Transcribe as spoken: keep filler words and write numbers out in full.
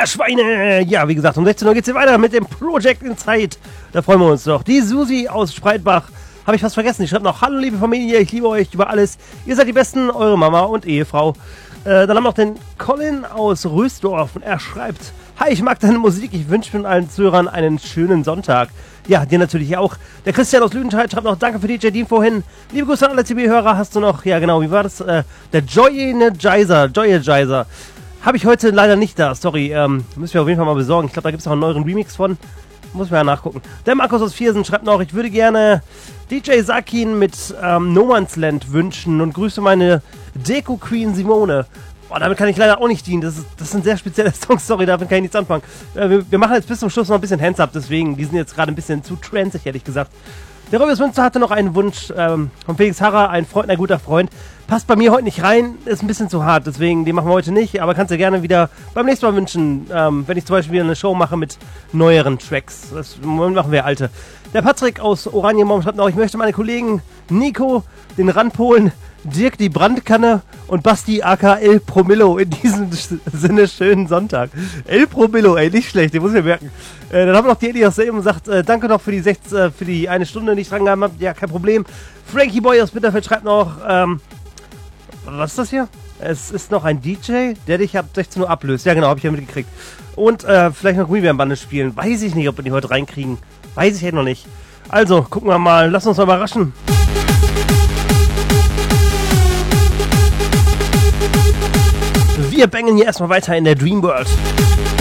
Schweine! Ja, wie gesagt, um sechzehn Uhr geht's hier weiter mit dem Project Inside. Da freuen wir uns doch. Die Susi aus Spreitbach, habe ich fast vergessen. Die schreibt noch: Hallo liebe Familie, ich liebe euch über alles. Ihr seid die Besten, eure Mama und Ehefrau. Äh, dann haben wir noch den Colin aus Rösdorf und er schreibt: Hi, ich mag deine Musik, ich wünsche mir allen Zuhörern einen schönen Sonntag. Ja, dir natürlich auch. Der Christian aus Lüdenscheid schreibt noch: Danke für die D J Dean vorhin. Liebe Grüße an alle C B-Hörer. Hast du noch, ja genau, wie war das? Äh, der Joy-Energizer, Joy-Energizer. Habe ich heute leider nicht da, sorry. Ähm, müssen wir auf jeden Fall mal besorgen. Ich glaube, da gibt es noch einen neueren Remix von. Muss man ja nachgucken. Der Markus aus Viersen schreibt noch: Ich würde gerne D J Sakin mit ähm, No Man's Land wünschen und grüße meine Deko Queen Simone. Boah, damit kann ich leider auch nicht dienen. Das ist, das ist ein sehr spezieller Song, sorry, damit kann ich nichts anfangen. Äh, wir, wir machen jetzt bis zum Schluss noch ein bisschen Hands-Up, deswegen, die sind jetzt gerade ein bisschen zu transig, ehrlich gesagt. Der Röbius Münster hatte noch einen Wunsch ähm, von Felix Harrer, ein Freund, ein guter Freund. Passt bei mir heute nicht rein, ist ein bisschen zu hart, deswegen, den machen wir heute nicht, aber kannst du gerne wieder beim nächsten Mal wünschen, ähm, wenn ich zum Beispiel wieder eine Show mache mit neueren Tracks. Das machen wir alte. Der Patrick aus Oranienbaum schreibt noch: Ich möchte meine Kollegen Nico, den Randpolen, Dirk die Brandkanne und Basti aka El Promillo in diesem Sinne schönen Sonntag. El Promillo, ey, nicht schlecht, den muss ich mir merken. Äh, dann haben wir noch die Eddie aus Selben und sagt: äh, Danke noch für die, sechs, äh, für die eine Stunde, die ich dran gehabt habe. Ja, kein Problem. Frankie Boy aus Bitterfeld schreibt noch: ähm, Was ist das hier? Es ist noch ein D J, der dich ab sechzehn Uhr ablöst. Ja genau, habe ich ja mitgekriegt. Und äh, vielleicht noch Gummibärenbande spielen. Weiß ich nicht, ob wir die heute reinkriegen. Weiß ich halt noch nicht. Also, gucken wir mal. Lass uns mal überraschen. Wir bangen hier erstmal weiter in der Dream World.